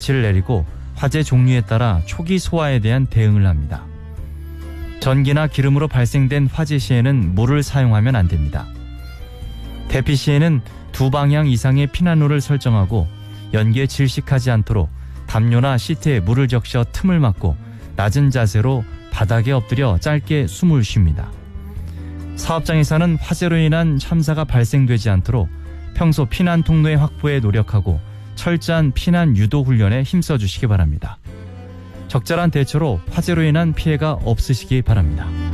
지시를 내리고 화재 종류에 따라 초기 소화에 대한 대응을 합니다. 전기나 기름으로 발생된 화재 시에는 물을 사용하면 안 됩니다. 대피 시에는 2방향 이상의 피난로를 설정하고 연기에 질식하지 않도록 담요나 시트에 물을 적셔 틈을 막고 낮은 자세로 바닥에 엎드려 짧게 숨을 쉽니다. 사업장에서는 화재로 인한 참사가 발생되지 않도록 평소 피난 통로의 확보에 노력하고 철저한 피난 유도 훈련에 힘써 주시기 바랍니다. 적절한 대처로 화재로 인한 피해가 없으시기 바랍니다.